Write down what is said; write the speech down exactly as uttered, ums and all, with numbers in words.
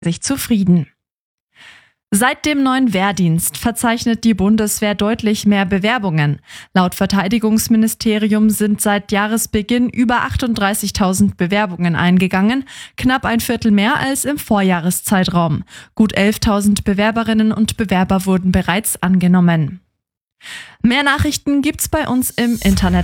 sich zufrieden. Seit dem neuen Wehrdienst verzeichnet die Bundeswehr deutlich mehr Bewerbungen. Laut Verteidigungsministerium sind seit Jahresbeginn über achtunddreißigtausend Bewerbungen eingegangen, knapp ein Viertel mehr als im Vorjahreszeitraum. Gut elftausend Bewerberinnen und Bewerber wurden bereits angenommen. Mehr Nachrichten gibt's bei uns im Internet.